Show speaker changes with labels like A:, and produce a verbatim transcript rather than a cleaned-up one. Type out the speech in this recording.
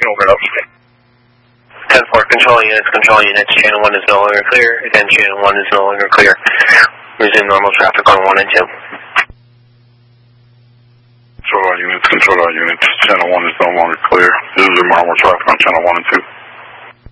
A: over and up.
B: ten four, control units, control units, channel one is no longer clear. Again, channel one is no longer clear. Resume normal traffic on one and two.
A: Control our units, control our units. Channel one is no longer clear. This is normal traffic on channel one and two.